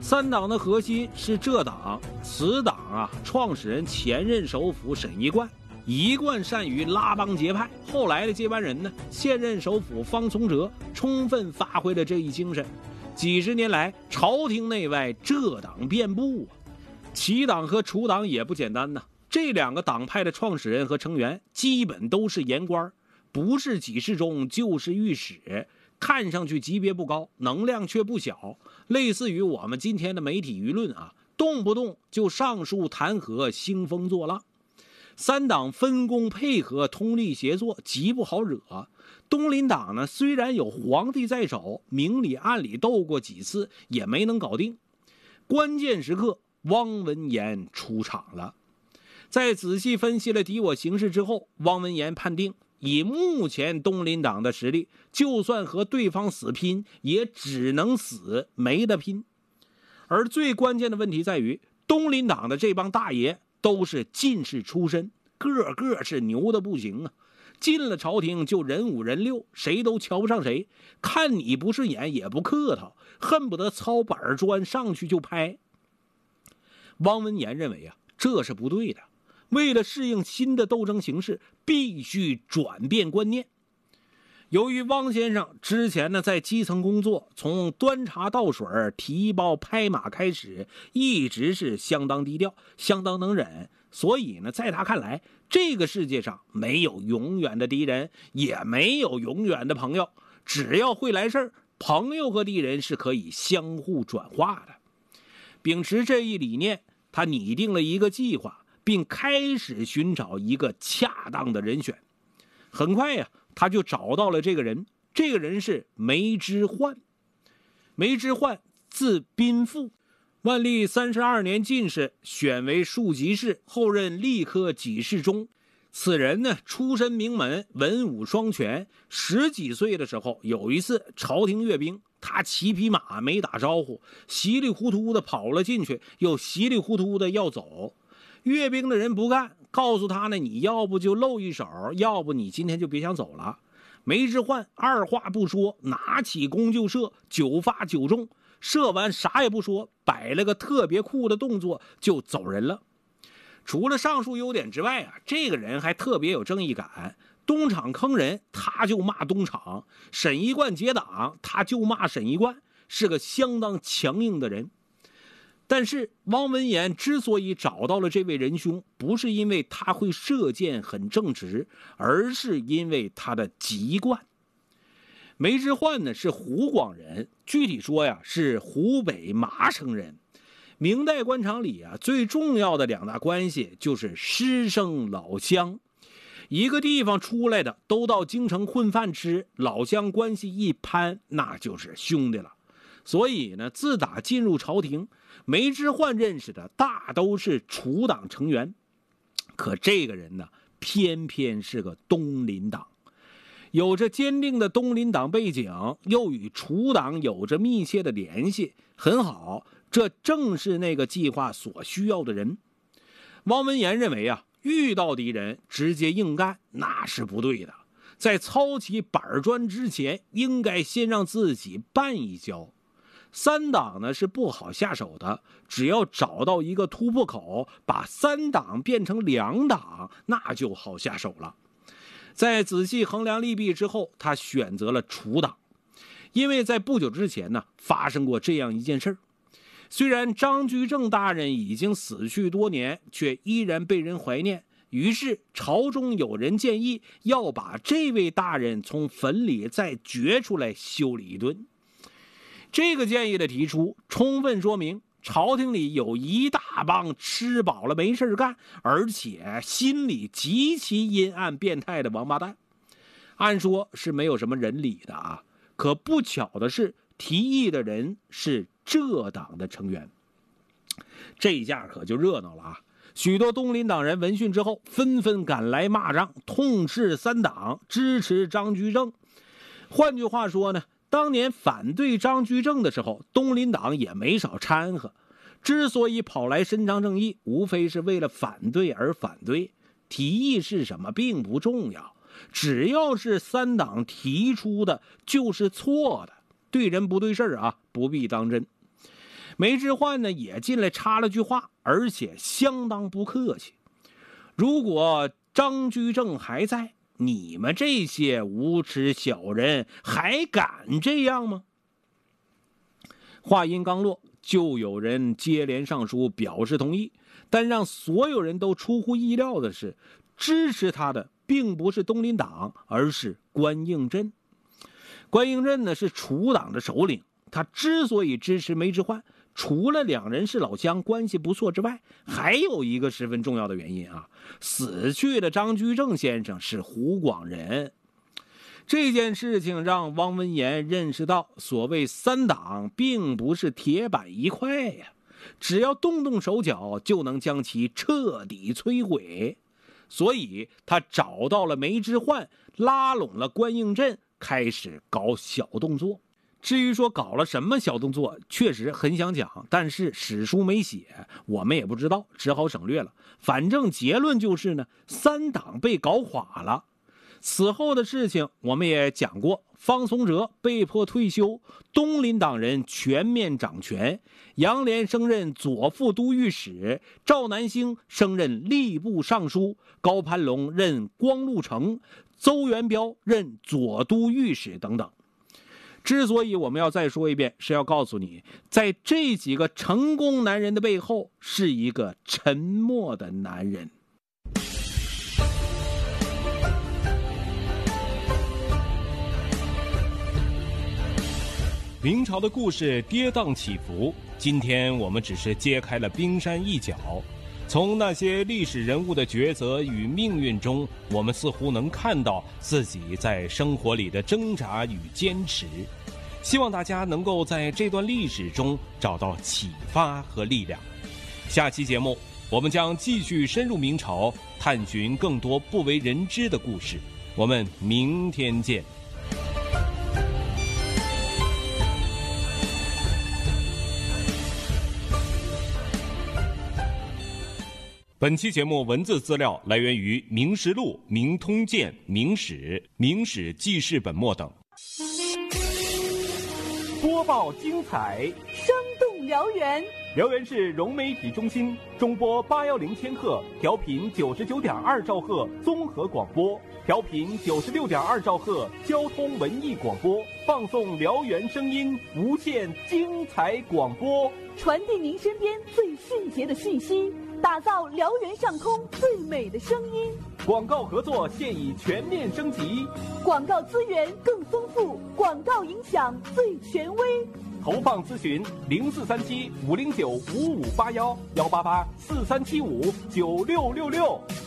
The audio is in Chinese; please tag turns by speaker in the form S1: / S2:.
S1: 三党的核心是这党，此党啊，创始人前任首辅沈一贯，一贯善于拉帮结派。后来的接班人呢，现任首辅方从哲充分发挥了这一精神。几十年来，朝廷内外这党遍布啊。齐党和楚党也不简单呐，这两个党派的创始人和成员基本都是言官，不是给事中就是御史，看上去级别不高，能量却不小，类似于我们今天的媒体舆论啊，动不动就上书弹劾，兴风作浪。三党分工配合，通力协作，极不好惹。东林党呢，虽然有皇帝在手，明里暗里斗过几次，也没能搞定。关键时刻，汪文言出场了。在仔细分析了敌我形势之后，汪文言判定，以目前东林党的实力，就算和对方死拼，也只能死，没得拼。而最关键的问题在于，东林党的这帮大爷都是进士出身，个个是牛的不行啊！进了朝廷就人五人六，谁都瞧不上谁，看你不顺眼也不客套，恨不得操板砖上去就拍。汪文言认为啊，这是不对的。为了适应新的斗争形势，必须转变观念。由于汪先生之前呢在基层工作，从端茶倒水、提包拍马开始，一直是相当低调，相当能忍。所以呢，在他看来，这个世界上没有永远的敌人，也没有永远的朋友。只要会来事儿，朋友和敌人是可以相互转化的。秉持这一理念，他拟定了一个计划，并开始寻找一个恰当的人选。很快呀，他就找到了这个人。这个人是梅之焕。梅之焕字宾父，万历32年进士，选为庶吉士，后任吏科给事中。此人呢，出身名门，文武双全。10几岁的时候，有一次朝廷阅兵，他骑匹马没打招呼，稀里糊涂的跑了进去，又稀里糊涂的要走。阅兵的人不干，告诉他呢，你要不就露一手，要不你今天就别想走了。梅之焕二话不说，拿起弓就射，9发9中，射完啥也不说，摆了个特别酷的动作就走人了。除了上述优点之外啊，这个人还特别有正义感。东厂坑人，他就骂东厂；沈一贯结党，他就骂沈一贯，是个相当强硬的人。但是汪文言之所以找到了这位仁兄，不是因为他会射箭很正直，而是因为他的籍贯。梅之焕呢是湖广人，具体说呀是湖北麻城人。明代官场里啊，最重要的2大关系就是师生老乡。一个地方出来的都到京城混饭吃，老乡关系一攀，那就是兄弟了。所以呢，自打进入朝廷，梅之焕认识的大都是楚党成员。可这个人呢，偏偏是个东林党，有着坚定的东林党背景，又与楚党有着密切的联系。很好，这正是那个计划所需要的人。汪文言认为啊，遇到敌人直接硬干那是不对的，在操起板砖之前，应该先让自己绊一跤。三党呢是不好下手的，只要找到一个突破口，把3党变成2党，那就好下手了。在仔细衡量利弊之后，他选择了楚党，因为在不久之前呢，发生过这样一件事儿。虽然张居正大人已经死去多年，却依然被人怀念。于是朝中有人建议要把这位大人从坟里再掘出来修理一顿。这个建议的提出，充分说明朝廷里有一大帮吃饱了没事干，而且心里极其阴暗变态的王八蛋。按说是没有什么人理的啊，可不巧的是，提议的人是这党的成员。这一下可就热闹了啊！许多东林党人闻讯之后，纷纷赶来骂仗，痛斥3党，支持张居正。换句话说呢，当年反对张居正的时候，东林党也没少掺和。之所以跑来伸张正义，无非是为了反对而反对。提议是什么并不重要，只要是3党提出的，就是错的。对人不对事啊，不必当真。 梅之焕呢也进来插了句话，而且相当不客气：如果张居正还在，你们这些无耻小人还敢这样吗？话音刚落，就有人接连上书表示同意，但让所有人都出乎意料的是，支持他的并不是东林党，而是关应镇。关应镇呢是楚党的首领，他之所以支持梅之焕，除了两人是老乡，关系不错之外，还有一个十分重要的原因啊，死去的张居正先生是湖广人。这件事情让汪文言认识到，所谓三党并不是铁板一块呀，只要动动手脚就能将其彻底摧毁。所以他找到了梅之焕，拉拢了关应镇，开始搞小动作。至于说搞了什么小动作，确实很想讲，但是史书没写，我们也不知道，只好省略了。反正结论就是呢，三党被搞垮了。此后的事情我们也讲过，方从哲被迫退休，东林党人全面掌权，杨涟升任左副都御史，赵南星升任吏部尚书，高攀龙任光禄丞，邹元标任左都御史等等。之所以我们要再说一遍，是要告诉你，在这几个成功男人的背后，是一个沉默的男人。
S2: 明朝的故事跌宕起伏，今天我们只是揭开了冰山一角。从那些历史人物的抉择与命运中，我们似乎能看到自己在生活里的挣扎与坚持。希望大家能够在这段历史中找到启发和力量。下期节目，我们将继续深入明朝，探寻更多不为人知的故事。我们明天见。本期节目文字资料来源于《明实录》《明通鉴》《明史》《明史记事本末等。
S3: 播报精彩，
S4: 生动辽源。
S3: 辽源市融媒体中心中波810千赫，调频99.2兆赫综合广播，调频96.2兆赫交通文艺广播，放送辽源声音，无限精彩广播，
S4: 传递您身边最迅捷的讯息，打造辽源上空最美的声音。
S3: 广告合作现已全面升级，
S4: 广告资源更丰富，广告影响最权威。
S3: 投放咨询0437-509-5581，188-4375-9666。